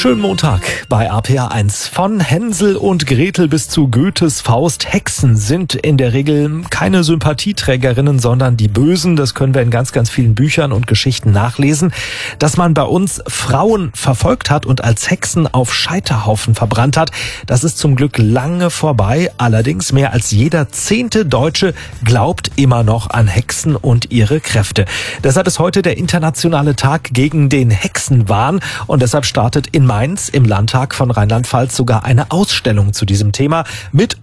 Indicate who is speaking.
Speaker 1: Schönen Montag bei RPA1. Von Hänsel und Gretel bis zu Goethes Faust. Hexen sind in der Regel keine Sympathieträgerinnen, sondern die Bösen. Das können wir in ganz, ganz vielen Büchern und Geschichten nachlesen. Dass man bei uns Frauen verfolgt hat und als Hexen auf Scheiterhaufen verbrannt hat, das ist zum Glück lange vorbei. Allerdings mehr als jeder 10. Deutsche glaubt immer noch an Hexen und ihre Kräfte. Deshalb ist heute der internationale Tag gegen den Hexenwahn und deshalb startet in Mainz im Landtag von Rheinland-Pfalz sogar eine Ausstellung zu diesem Thema mit